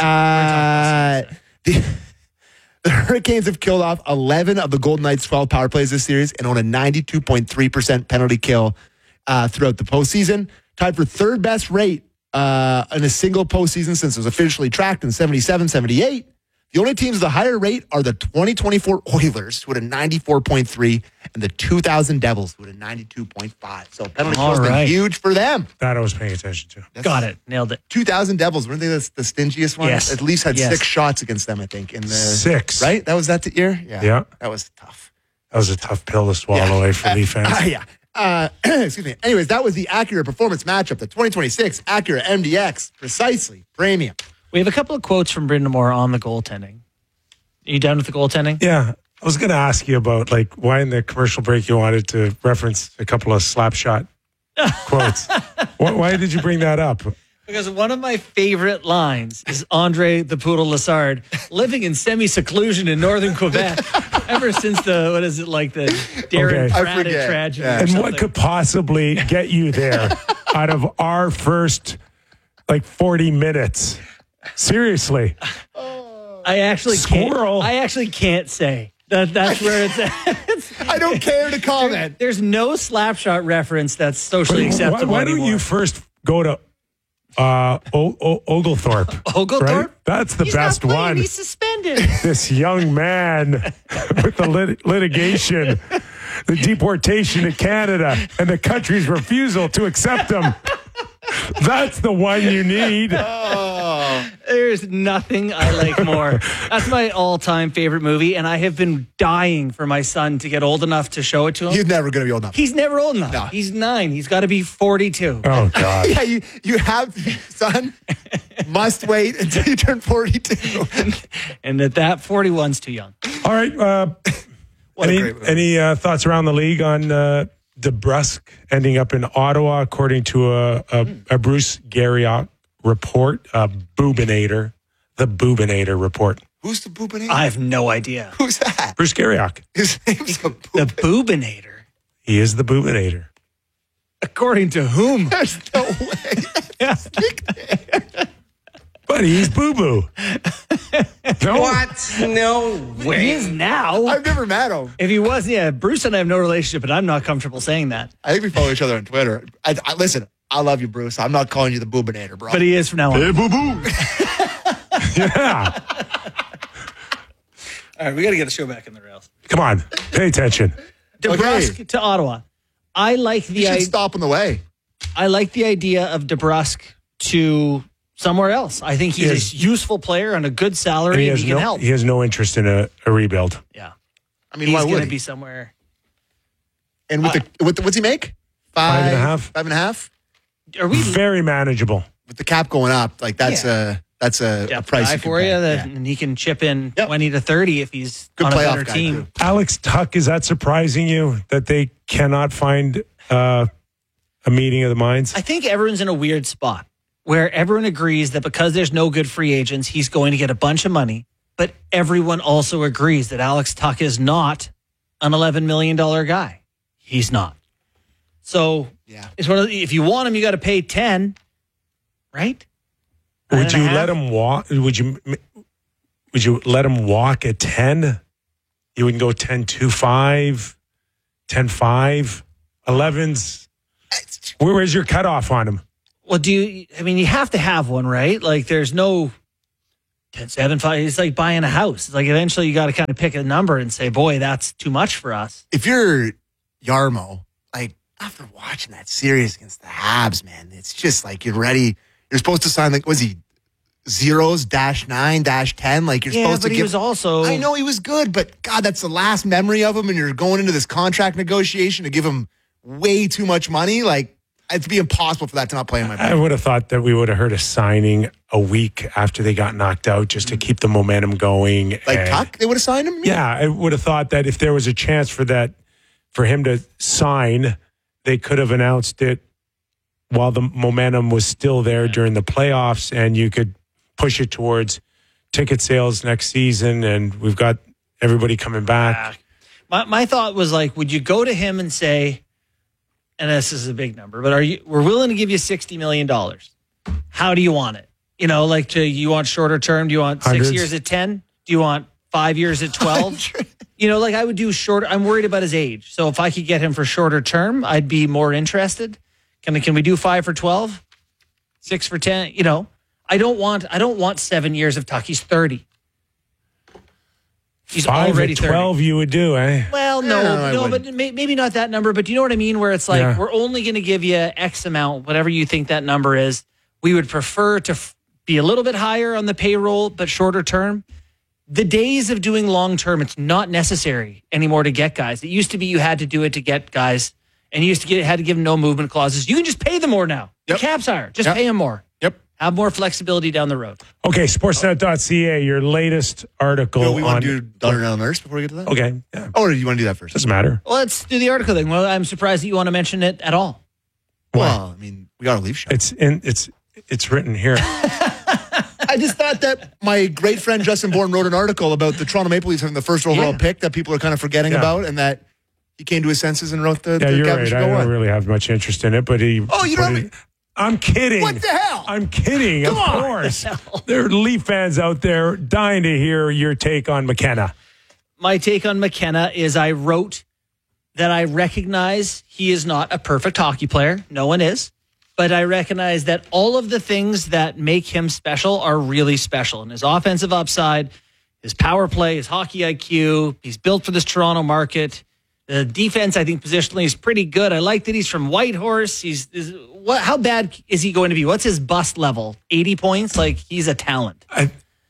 Uh, the, the Hurricanes have killed off eleven of the Golden Knights' twelve power plays this series and own a ninety-two point three percent penalty kill uh, throughout the postseason. Tied for third best rate uh, in a single postseason since it was officially tracked in seventy-seven seventy-eight. The only teams with a higher rate are the twenty twenty-four Oilers, who had a ninety-four point three, and the two thousand Devils, who had a ninety-two point five. So penalty kill has been right. huge for them. That I was paying attention to. That's- Got it. Nailed it. two thousand Devils, weren't they the, the stingiest one? Yes. At least had Yes. six shots against them, I think. In the Six. Right? That was that the year? Yeah. Yeah. That was tough. That was a tough pill to swallow away for Leaf fans. Uh, yeah. Uh, excuse me. Anyways, that was the Acura Performance matchup, the twenty twenty-six Acura M D X, precisely premium. We have a couple of quotes from Brendan Moore on the goaltending. Are you done with the goaltending? Yeah. I was going to ask you about like why in the commercial break you wanted to reference a couple of slap shot quotes. why, why did you bring that up? Because one of my favorite lines is Andre the Poodle Lassard living in semi-seclusion in northern Quebec ever since the, what is it, like the Darren Okay. I Pratchett forget. tragedy. Yeah. or And something. what could possibly get you there out of our first like forty minutes? Seriously. I actually Squirrel. can't. I actually can't say that. That's where it's at. I don't care to comment. There's no slapshot reference that's socially Why, acceptable why don't anymore. you first go to uh, o- o- Oglethorpe? Oglethorpe? Right? That's the He's best not playing, one. He's suspended. This young man with the lit- litigation, the deportation to Canada, and the country's refusal to accept him. That's the one you need. There's nothing I like more. That's my all-time favorite movie, and I have been dying for my son to get old enough to show it to him. He's never going to be old enough. He's never old enough. No. He's nine. He's got to be forty-two. Oh, God. Yeah, you, you have, son, must wait until you turn forty-two. And at that, forty-one's too young. All right. Uh, What a any great movie. any uh, thoughts around the league on uh, DeBrusk ending up in Ottawa, according to a, a, a Bruce Garriock report, a Boobinator, the Boobinator report. Who's the boobinator? I have no idea. Who's that? Bruce Garriock. His name's the The Boobinator. He is the Boobinator. According to whom? There's no way. But he's Boo Boo. No? What? No way. He is now. I've never met him. If he was, yeah, Bruce and I have no relationship, but I'm not comfortable saying that. I think we follow each other on Twitter. I, I, listen, I love you, Bruce. I'm not calling you the boobinator, bro. But he is from now on. Hey, Boo Boo. Yeah. All right, we got to get the show back in the rails. Come on. Pay attention. DeBrusk Okay. to Ottawa. I like the You should I- stop on the way. I like the idea of DeBrusk to somewhere else. I think he's He a has- useful player on a good And salary he and has, he can no, help. he has no interest in a, a rebuild. Yeah. I mean, He's why going would to he? be somewhere. And with the, with the, what's he make? Five, Five and a half. Five and a half? Are we Very manageable. With the cap going up, like that's a that's a, a depth price guy you can for pay. you that, Yeah. and he can chip in Yep. twenty to thirty if he's Good on a playoff better guy, team. too. Alex Tuck, is that surprising you that they cannot find uh, a meeting of the minds? I think everyone's in a weird spot where everyone agrees that because there's no good free agents, he's going to get a bunch of money. But everyone also agrees that Alex Tuck is not an eleven million dollars guy. He's not. So yeah. it's one of the, if you want him, you got to pay ten, right? Would you let him walk? Would you would you let him walk at ten? You wouldn't go ten two five, ten five, elevens. Where is your cutoff on him? Well, do you? I mean, you have to have one, right? Like, there's no ten seven five. It's like buying a house. It's like eventually you got to kind of pick a number and say, boy, that's too much for us. If you're Yarmo, like after watching that series against the Habs, man, it's just like you're ready. You're supposed to sign like was he zeros dash nine dash ten? Like you're yeah, supposed but to. he give, was also. I know he was good, but God, that's the last memory of him, and you're going into this contract negotiation to give him way too much money. Like it'd be impossible for that to not play in my. I would have thought that we would have heard a signing a week after they got knocked out, just to keep the momentum going. Like and, Tuck, they would have signed him. Yeah, I would have thought that if there was a chance for that, for him to sign, they could have announced it while the momentum was still there during the playoffs, and you could push it towards ticket sales next season, and we've got everybody coming back. My my thought was like, would you go to him and say, and this is a big number, but are you? We're willing to give you sixty million dollars. How do you want it? You know, like, to, you want shorter term? Do you want Hundreds. six years at ten? Do you want five years at twelve? You know, like I would do short. I'm worried about his age, so if I could get him for shorter term, I'd be more interested. Can can we do five for twelve? Six for ten? You know, I don't want I don't want seven years of Tuck. He's thirty. He's Five already at twelve, thirty. you would do, eh? Well, no, No, I no, wouldn't. but may, maybe not that number. But do you know what I mean? Where it's like, Yeah. we're only going to give you X amount, whatever you think that number is. We would prefer to f- be a little bit higher on the payroll, but shorter term. The days of doing long term, it's not necessary anymore to get guys. It used to be you had to do it to get guys, and you used to get had to give them no movement clauses. You can just pay them more now. Yep. The cap's higher. Just Yep. pay them more. Yep. Have more flexibility down the road. Okay, sportsnet dot c a, your latest article No, we on... want to do Darnell Nurse before we get to that. Okay, yeah. Oh, or do you want to do that first? Doesn't matter. Well, let's do the article thing. Well, I'm surprised that you want to mention it at all. Well, I mean, we got to leave show. It's in. It's it's written here. I just thought that my great friend Justin Bourne wrote an article about the Toronto Maple Leafs having the first overall Yeah. pick that people are kind of forgetting Yeah. about, and that he came to his senses and wrote the. Yeah, the you're Gavin right. should I go don't on. really have much interest in it, but he. Oh, you put don't it- have- I'm kidding. What the hell? I'm kidding. Come of on. course. There are Leaf fans out there dying to hear your take on McKenna. My take on McKenna is I wrote that I recognize he is not a perfect hockey player. No one is. But I recognize that all of the things that make him special are really special. And his offensive upside, his power play, his hockey I Q, he's built for this Toronto market. The defense, I think, positionally is pretty good. I like that he's from Whitehorse. He's is, what? How bad is he going to be? What's his bust level? eighty points? Like, he's a talent. I,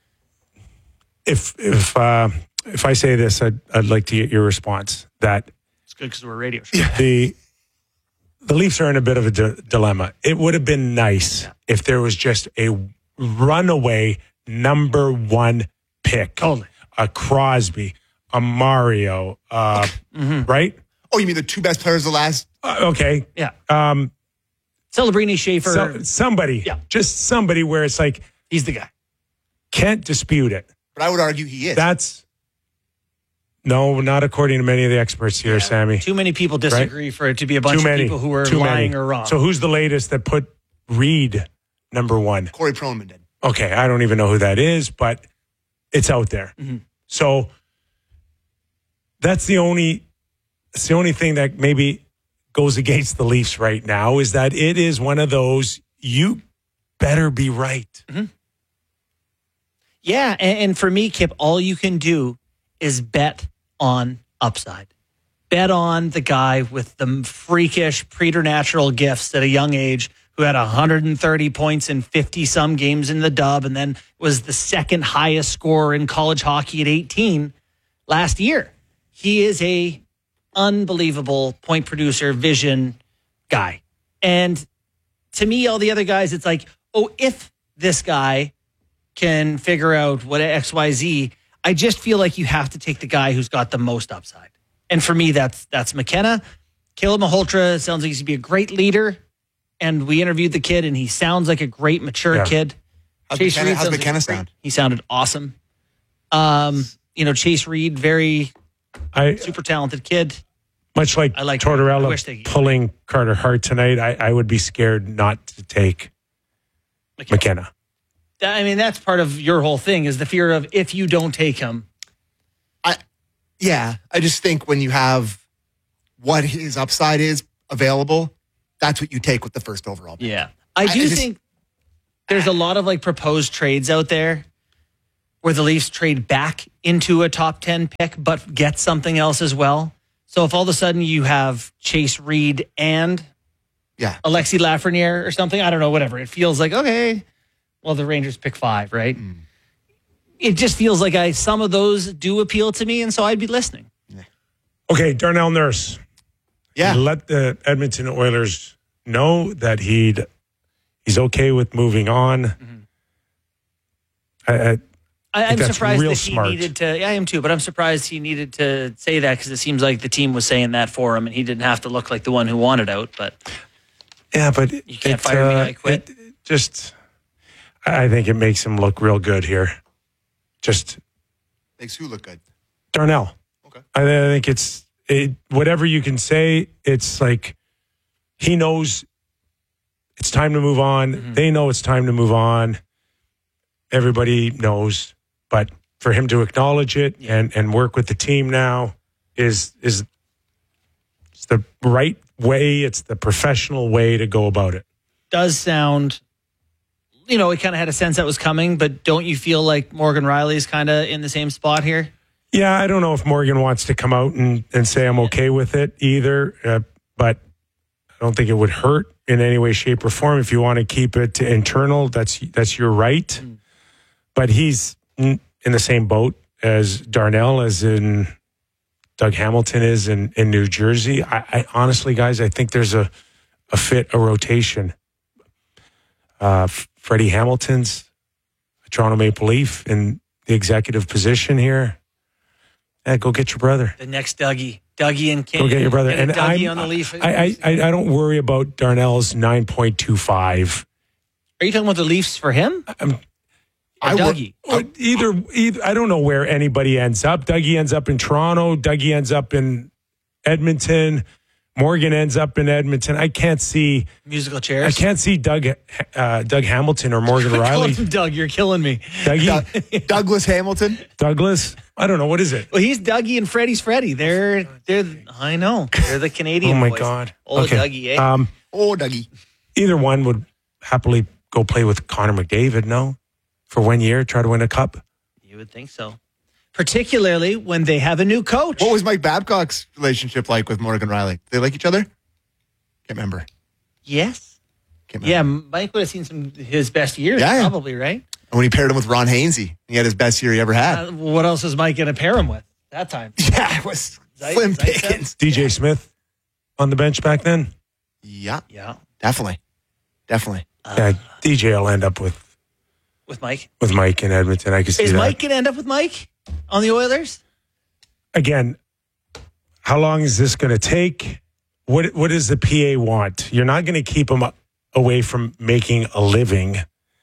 if if uh, if I say this, I'd, I'd like to get your response. That It's good because we're a radio show. the the Leafs are in a bit of a di- dilemma. It would have been nice yeah. if there was just a runaway number one pick, totally. a Crosby, a Mario, uh, mm-hmm. right? Oh, you mean the two best players of the last? Uh, okay, yeah. Um, Celebrini, Schaefer, so, somebody, yeah. just somebody where it's like he's the guy. Can't dispute it. But I would argue he is. That's no, not according to many of the experts here, yeah. Sammy. Too many people disagree right? for it to be a bunch Too many. of people who are Too lying many. or wrong. So who's the latest that put Reed number one? Corey Proman did. Okay, I don't even know who that is, but it's out there. Mm-hmm. So that's the only, it's the only thing that maybe goes against the Leafs right now is that it is one of those, you better be right. Mm-hmm. Yeah, and, and for me, Kip, all you can do is bet on upside. Bet on the guy with the freakish preternatural gifts at a young age who had one hundred thirty points in fifty-some games in the dub and then was the second highest scorer in college hockey at eighteen last year. He is a unbelievable point producer, vision guy. And to me, all the other guys, it's like, oh, if this guy can figure out what X Y Z, I just feel like you have to take the guy who's got the most upside. And for me, that's that's McKenna. Caleb Malhotra sounds like he's going to be a great leader. And we interviewed the kid, and he sounds like a great, mature yeah. kid. How's Chase McKenna, Reed how's sounds McKenna like sound? He sounded awesome. Um, you know, Chase Reed, very I, super talented kid. Much like, I like Tortorella I wish they- pulling Carter Hart tonight, I, I would be scared not to take McKenna. I mean, that's part of your whole thing is the fear of if you don't take him. I, yeah, I just think when you have what his upside is available, that's what you take with the first overall pick. Yeah. I do I just- think there's a lot of like proposed trades out there where the Leafs trade back into a top ten pick, but get something else as well. So if all of a sudden you have Chase Reed and yeah, Alexi Lafreniere or something, I don't know, whatever. It feels like, okay, well, the Rangers pick five, right? Mm. It just feels like I some of those do appeal to me, and so I'd be listening. Yeah. Okay, Darnell Nurse. Yeah. He let the Edmonton Oilers know that he'd he's okay with moving on. Mm-hmm. I, I, I, I I'm that's surprised real that he smart. needed to. Yeah, I am too, but I'm surprised he needed to say that because it seems like the team was saying that for him, and he didn't have to look like the one who wanted out. But yeah, but you can't it, fire uh, me. I quit. It, it just, I think it makes him look real good here. Just makes who look good? Darnell. Okay. I, I think it's it, whatever you can say. It's like he knows it's time to move on. Mm-hmm. They know it's time to move on. Everybody knows, but for him to acknowledge it yeah. and, and work with the team now is is it's the right way. It's the professional way to go about it. Does sound, you know, we kind of had a sense that was coming, but don't you feel like Morgan Rielly's kind of in the same spot here? Yeah, I don't know if Morgan wants to come out and, and say I'm okay with it either, uh, but I don't think it would hurt in any way, shape, or form. If you want to keep it internal, that's that's your right. Mm. But he's in the same boat as Darnell, as in Doug Hamilton is in, in New Jersey. I, I honestly, guys, I think there's a, a fit, a rotation. Uh, Freddie Hamilton's a Toronto Maple Leaf in the executive position here. Yeah, go get your brother. The next Dougie. Dougie and Ken. Go get your brother. And, and Dougie I'm, on the Leaf. I, I, I don't worry about Darnell's nine point two five. Are you talking about the Leafs for him? I'm, Or I Dougie. Would, either, either, I don't know where anybody ends up. Dougie ends up in Toronto. Dougie ends up in Edmonton. Morgan ends up in Edmonton. I can't see musical chairs. I can't see Doug uh, Doug Hamilton or Morgan Rielly. Doug, you're killing me. Dougie, Doug, Douglas Hamilton. Douglas. I don't know, what is it. Well, he's Dougie and Freddie's Freddie. They're they're. I know they're the Canadian. Oh my boys. God. Old okay. Dougie. Eh? Um, oh Dougie. Either one would happily go play with Connor McDavid. No. For one year, try to win a cup? You would think so. Particularly when they have a new coach. What was Mike Babcock's relationship like with Morgan Rielly? They like each other? Can't remember. Yes. Can't remember. Yeah, Mike would have seen some his best years, yeah, yeah. probably, right? And when he paired him with Ron Hainsey, he had his best year he ever had. Uh, what else was Mike going to pair him with that time? Yeah, it was slim pickings. D J Smith on the bench back then? Yeah. Yeah. Definitely. Definitely. Uh, yeah, D J will end up with With Mike? With Mike in Edmonton. I can see Is that. Mike going to end up with Mike on the Oilers? Again, how long is this going to take? What What does the P A want? You're not going to keep him away from making a living.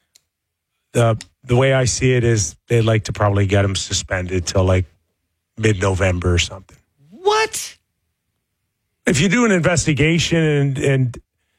The the way I see it is they'd like to probably get him suspended till like mid-November or something. What? If you do an investigation and, and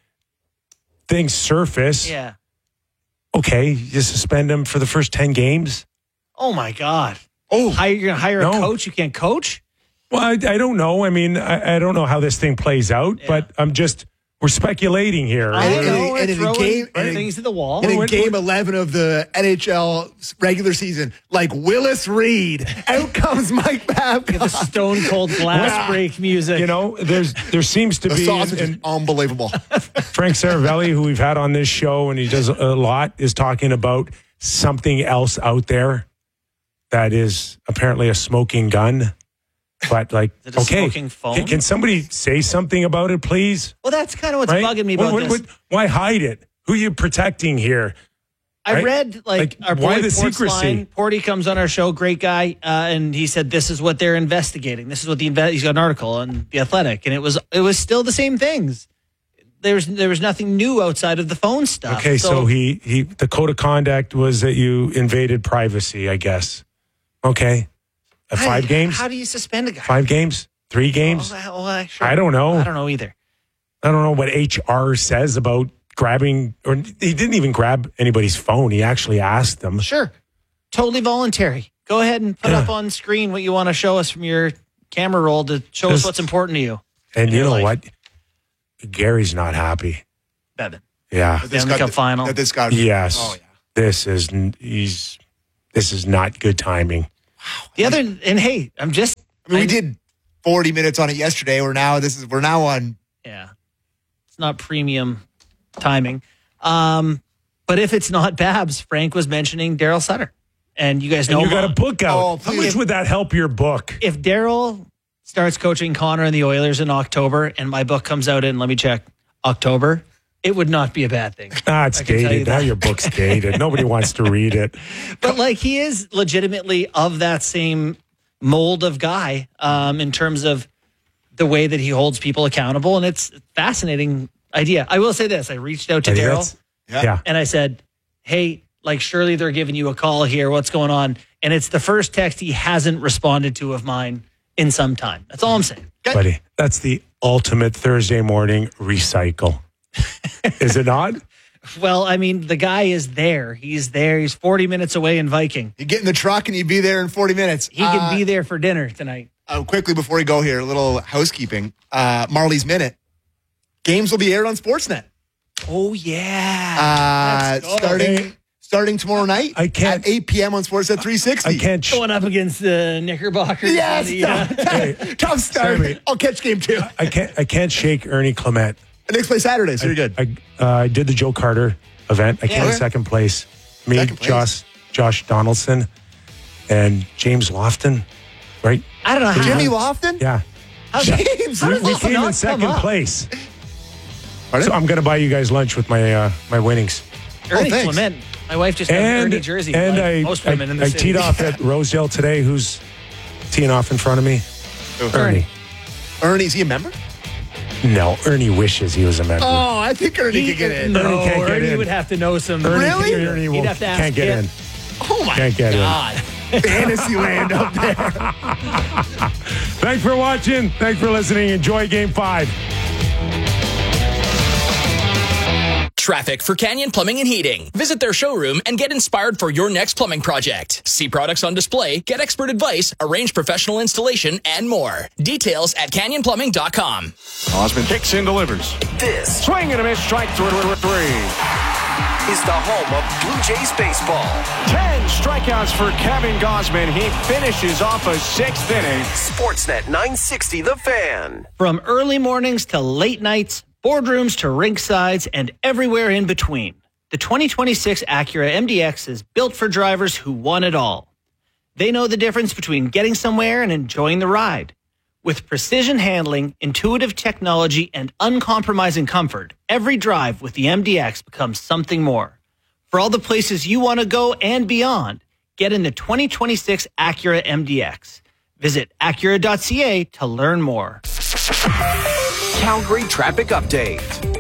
things surface... Yeah. Okay, you suspend him for the first ten games. Oh my God! Oh, hire, you're gonna hire no. a coach? You can't coach? Well, I, I don't know. I mean, I, I don't know how this thing plays out, yeah. but I'm just we're speculating here. I and, know. And, and, throwing game, and things to the wall. And in what, game what, eleven of the N H L regular season, like Willis Reed, out comes Mike Babcock. The stone cold glass break music. You know, there's there seems to the be sausage and, is unbelievable. Frank Saravelli, who we've had on this show, and he does a lot, is talking about something else out there that is apparently a smoking gun. But like, is it a okay, smoking phone? Can, can somebody say something about it, please? Well, that's kind of what's right? bugging me about what, what, this. What, why hide it? Who are you protecting here? I right? read like, like our why boy the Port's secrecy? line. Porty comes on our show, great guy, uh, and he said this is what they're investigating. This is what the inve- he's got an article on The Athletic, and it was it was still the same things. There was there was nothing new outside of the phone stuff. Okay, so, so he he the code of conduct was that you invaded privacy, I guess. Okay, At five how, games. How do you suspend a guy? Five games. Three games? Oh, well, actually, I don't know. I don't know either. I don't know what H R says about grabbing, or he didn't even grab anybody's phone. He actually asked them. Sure. Totally voluntary. Go ahead and put Yeah. up on screen what you want to show us from your camera roll to show Just- us what's important to you. And you Your know life. what? Gary's not happy. Bevan. Yeah. That this Stanley got- Cup final. that this got. Yes. Oh, yeah. This is n- he's this is not good timing. The other, and hey, I'm just. I mean, we did forty minutes on it yesterday. We're now this is we're now on. Yeah. It's not premium timing. Um, but if it's not Babs, Frank was mentioning Daryl Sutter. And you guys know And you him. got a book out. Oh, How much please. would that help your book? If Daryl starts coaching Connor and the Oilers in October and my book comes out in, let me check, October, it would not be a bad thing. Ah, it's I can tell you dated. Now that. your book's dated. Nobody wants to read it. But like he is legitimately of that same mold of guy um, in terms of the way that he holds people accountable. And it's a fascinating idea. I will say this. I reached out to I think Daryl that's- Yeah. and I said, hey, like surely they're giving you a call here. What's going on? And it's the first text he hasn't responded to of mine in some time. That's all I'm saying. Buddy, that's the ultimate Thursday morning recycle. Is it not? Well, I mean, the guy is there. He's there. He's forty minutes away in Viking. You get in the truck and you be there in forty minutes. He can be there for dinner tonight. Uh, quickly before we go here, a little housekeeping. Uh, Marley's Minute. Games will be aired on Sportsnet. Oh, yeah. Uh, Let's go. starting starting tomorrow night I can't- at eight p.m. on Sportsnet three sixty. I can't. Sh- Going up against the Knickerbockers. Yes, on the, uh, tough, tough start. Sammy. I'll catch game two. I can't. I can't shake Ernie Clement. Next play Saturday, so you're good. I, uh, I did the Joe Carter event. I came Yeah. in second place. Me, Second place. Josh, Josh Donaldson, and James Lofton. Right? I don't know how. Jimmy Lofton? Yeah. How, James, how We, does we this came not in second come up? place. Pardon? So I'm going to buy you guys lunch with my uh, my winnings. Ernie Oh, thanks. Clement. My wife just got an And Ernie jersey. and like I most women I, in the I city. teed off at Rosedale today. Who's teeing off in front of me? Ernie. Ernie, is he a member? No, Ernie wishes he was a member. Oh, I think Ernie He, could get in. no, Ernie can't get Ernie in. would have to know some. Ernie, Really? Ernie He'd will, have to ask can't get Kit. in. Oh my Can't get God. fantasy land up there. in. Thanks for watching. Thanks for listening. Enjoy Game Five. Traffic for Canyon Plumbing and Heating. Visit their showroom and get inspired for your next plumbing project. See products on display, get expert advice, arrange professional installation, and more. Details at canyon plumbing dot com. Osmond kicks and delivers. This Swing and a miss, strike three. three. is the home of Blue Jays baseball. Ten strikeouts for Kevin Gausman. He finishes off a sixth inning. Sportsnet nine sixty, The Fan. From early mornings to late nights, boardrooms to rink sides, and everywhere in between, the twenty twenty-six Acura M D X is built for drivers who want it all. They know the difference between getting somewhere and enjoying the ride. With precision handling, intuitive technology, and uncompromising comfort, every drive with the M D X becomes something more. For all the places you want to go and beyond, get in the twenty twenty-six Acura M D X. Visit acura dot c a to learn more. Calgary traffic update.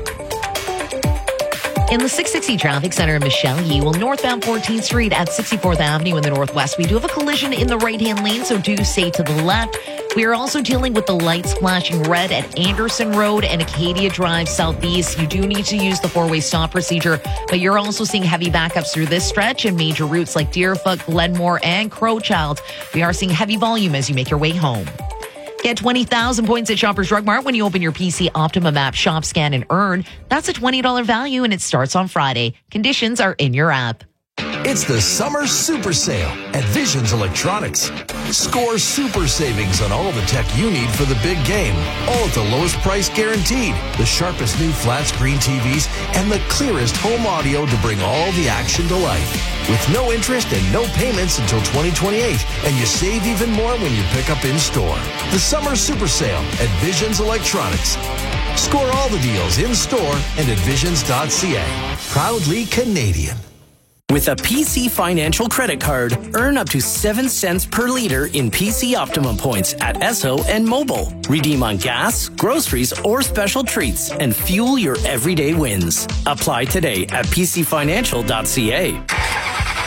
In the six sixty Traffic Center in Michelle Yee, well, northbound fourteenth Street at sixty-fourth Avenue in the northwest, we do have a collision in the right-hand lane, so do stay to the left. We are also dealing with the lights flashing red at Anderson Road and Acadia Drive southeast. You do need to use the four-way stop procedure, but you're also seeing heavy backups through this stretch and major routes like Deerfoot, Glenmore, and Crowchild. We are seeing heavy volume as you make your way home. Get twenty thousand points at Shoppers Drug Mart when you open your P C Optimum app, shop, scan, and earn. That's a twenty dollars value, and it starts on Friday. Conditions are in your app. It's the Summer Super Sale at Visions Electronics. Score super savings on all the tech you need for the big game, all at the lowest price guaranteed. The sharpest new flat screen T Vs and the clearest home audio to bring all the action to life. With no interest and no payments until twenty twenty-eight, and you save even more when you pick up in store. The Summer Super Sale at Visions Electronics. Score all the deals in store and at visions dot c a. Proudly Canadian. With a P C Financial credit card, earn up to seven cents per liter in P C Optimum points at Esso and Mobile. Redeem on gas, groceries, or special treats and fuel your everyday wins. Apply today at p c financial dot c a.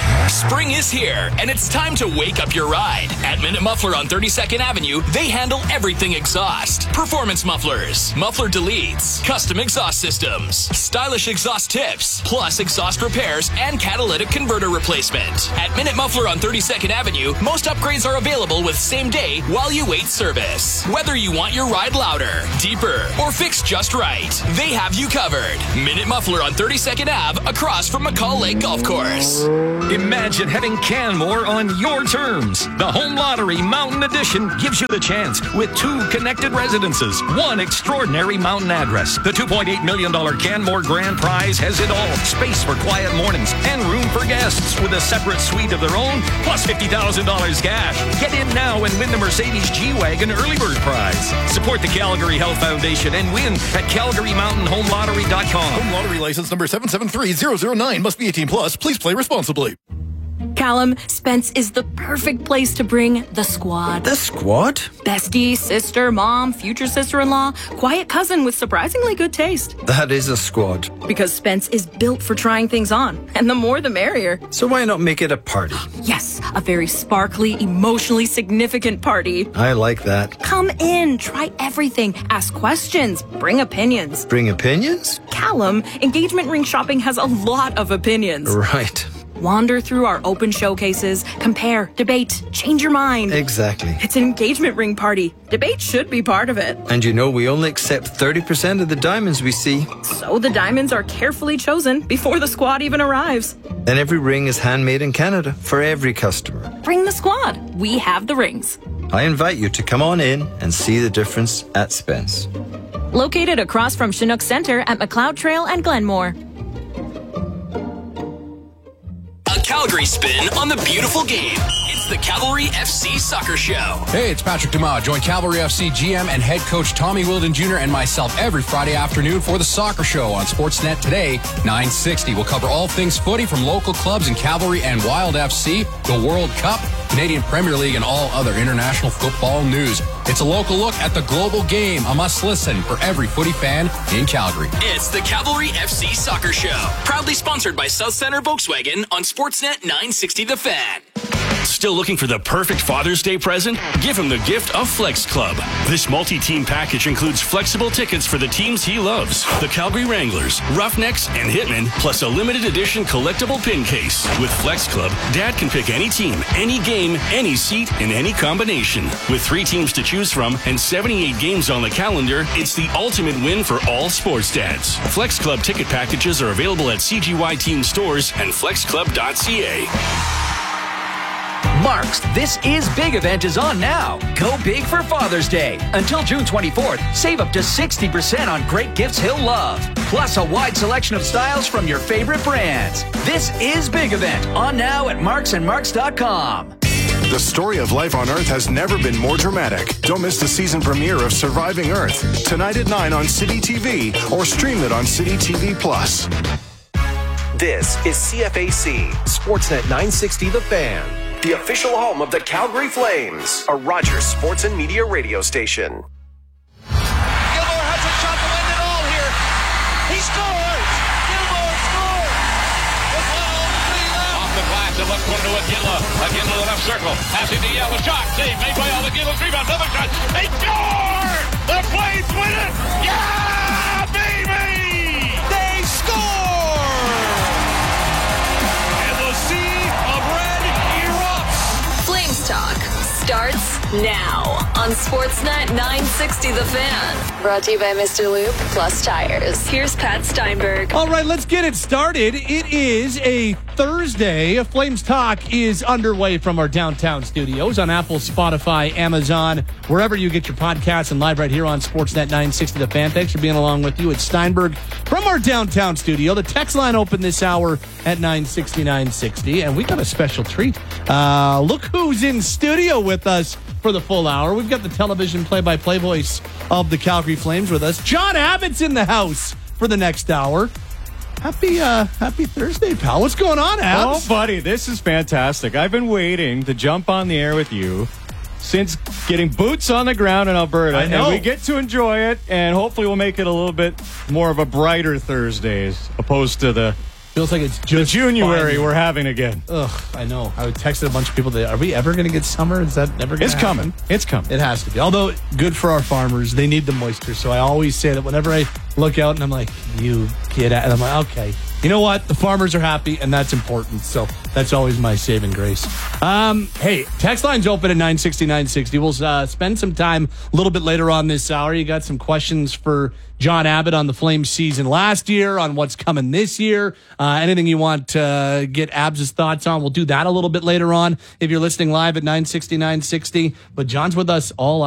Spring is here, and it's time to wake up your ride. At Minute Muffler on thirty-second Avenue, they handle everything exhaust. Performance mufflers, muffler deletes, custom exhaust systems, stylish exhaust tips, plus exhaust repairs and catalytic converter replacement. At Minute Muffler on thirty-second Avenue, most upgrades are available with same day while you wait service. Whether you want your ride louder, deeper, or fixed just right, they have you covered. Minute Muffler on thirty-second Ave across from McCall Lake Golf Course. Imagine having Canmore on your terms. The Home Lottery Mountain Edition gives you the chance with two connected residences, one extraordinary mountain address. The two point eight million dollars Canmore Grand Prize has it all. Space for quiet mornings and room for guests with a separate suite of their own, plus fifty thousand dollars cash. Get in now and win the Mercedes G-Wagon Early Bird Prize. Support the Calgary Health Foundation and win at calgary mountain home lottery dot com. Home Lottery license number seven seven three zero zero nine. Must be eighteen plus. Please play responsibly. Callum, Spence is the perfect place to bring the squad. The squad? Bestie, sister, mom, future sister-in-law, quiet cousin with surprisingly good taste. That is a squad. Because Spence is built for trying things on, and the more the merrier. So why not make it a party? Yes, a very sparkly, emotionally significant party. I like that. Come in, try everything, ask questions, bring opinions. Bring opinions? Callum, engagement ring shopping has a lot of opinions. Right. Wander through our open showcases, compare, debate, change your mind. Exactly. It's an engagement ring party. Debate should be part of it. And you know we only accept thirty percent of the diamonds we see. So the diamonds are carefully chosen before the squad even arrives. And every ring is handmade in Canada for every customer. Bring the squad. We have the rings. I invite you to come on in and see the difference at Spence. Located across from Chinook Centre at McLeod Trail and Glenmore. Calgary spin on the beautiful game. It's the Cavalry F C Soccer Show. Hey, it's Patrick Dumas. Join Cavalry F C G M and head coach Tommy Wilden Junior and myself every Friday afternoon for the Soccer Show on Sportsnet today, nine sixty. We'll cover all things footy from local clubs in Cavalry and Wild F C, the World Cup, Canadian Premier League, and all other international football news. It's a local look at the global game, a must-listen for every footy fan in Calgary. It's the Cavalry F C Soccer Show, proudly sponsored by South Centre Volkswagen on Sportsnet nine sixty The Fan. Still looking for the perfect Father's Day present? Give him the gift of Flex Club. This multi-team package includes flexible tickets for the teams he loves. The Calgary Wranglers, Roughnecks, and Hitmen, plus a limited edition collectible pin case. With Flex Club, Dad can pick any team, any game, any seat, and any combination. With three teams to choose from and seventy-eight games on the calendar, it's the ultimate win for all sports dads. Flex Club ticket packages are available at C G Y Team stores and flex club dot c a. Mark's This Is Big event is on now. Go big for Father's Day. Until June twenty-fourth, save up to sixty percent on great gifts he'll love. Plus a wide selection of styles from your favorite brands. This Is Big event on now at marks and marks dot com. The story of life on Earth has never been more dramatic. Don't miss the season premiere of Surviving Earth, tonight at nine on City T V, or stream it on City T V Plus. This is C F A C, Sportsnet nine sixty The Fan, the official home of the Calgary Flames, a Rogers Sports and Media radio station. Gilmore has a shot to end it all here. He scores! Gilmore scores! With one oh three left. Off the glass, it looks one to Aguila. Aguila to the left circle. Passing to Yellow. Shot. Save made by Aguila. Rebound. Another shot. They score! The Flames win it! Yeah, baby! They score! And the sea of red erupts. Flames Talk starts now on Sportsnet nine sixty The Fan. Brought to you by Mister Lube Plus Tires. Here's Pat Steinberg. All right, let's get it started. It is a Thursday. Flames Talk is underway from our downtown studios on Apple, Spotify, Amazon, wherever you get your podcasts, and live right here on Sportsnet nine sixty The Fan. Thanks for being along with you. It's Steinberg from our downtown studio. The text line open this hour at nine sixty, nine sixty, and we got a special treat. Uh, look who's in studio with us for the full hour. We've got the television play-by-play voice of the Calgary Flames with us. John Abbott's in the house for the next hour. Happy uh, happy Thursday, pal. What's going on, Abs? Oh, buddy, this is fantastic. I've been waiting to jump on the air with you since getting boots on the ground in Alberta. I know. And we get to enjoy it, and hopefully we'll make it a little bit more of a brighter Thursday as opposed to the Feels like it's just January fine. we're having again. Ugh, I know. I texted a bunch of people that are we ever going to get summer? Is that never going to It's happen? coming. It's coming. It has to be. Although good for our farmers, they need the moisture. So I always say that whenever I look out and I'm like, you get out, and I'm like, okay, you know what? The farmers are happy, and that's important. So that's always my saving grace. Um, hey, text line's open at nine sixty, nine sixty. We'll uh, spend some time a little bit later on this hour. You got some questions for John Abbott on the Flames season last year, on what's coming this year. Uh, anything you want to uh, get Abs' thoughts on, we'll do that a little bit later on if you're listening live at nine sixty, nine sixty. But John's with us all